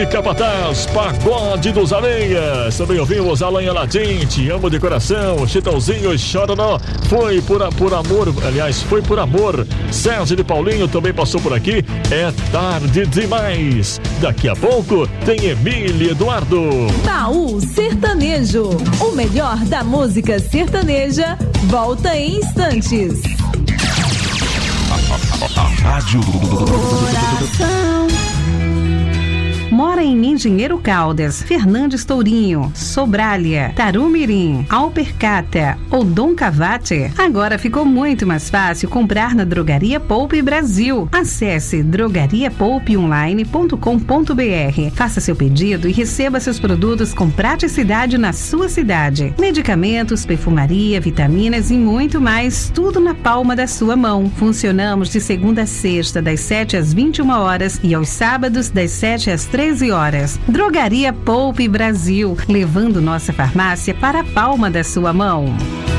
Capataz, Pagode dos Areias. Também ouvimos Alanha Latim, Te Amo de Coração, Chitãozinho, Chororó, Foi por amor, aliás, Foi por Amor. Sérgio de Paulinho também passou por aqui. É tarde demais. Daqui a pouco tem Emília Eduardo. Baú Sertanejo, o melhor da música sertaneja, volta em instantes. Rádio Coração. Mora em Engenheiro Caldas, Fernandes Tourinho, Sobralha, Tarumirim, Alpercata ou Dom Cavate? Agora ficou muito mais fácil comprar na Drogaria Poupe Brasil. Acesse drogariapoupeonline.com.br. Faça seu pedido e receba seus produtos com praticidade na sua cidade. Medicamentos, perfumaria, vitaminas e muito mais, tudo na palma da sua mão. Funcionamos de segunda a sexta, das 7 às 21 horas e aos sábados, das 7 às 13 horas. Drogaria Poupe Brasil, levando nossa farmácia para a palma da sua mão.